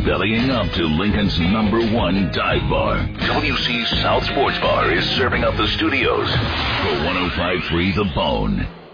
bellying up to Lincoln's #1 dive bar. WC South Sports Bar is serving up the studios for 105.3 The Bone.